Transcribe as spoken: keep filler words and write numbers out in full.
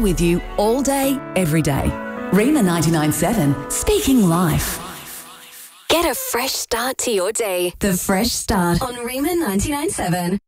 with you all day, every day. Rima ninety-nine point seven, speaking life. Get a fresh start to your day. The Fresh Start On Rima ninety-nine point seven.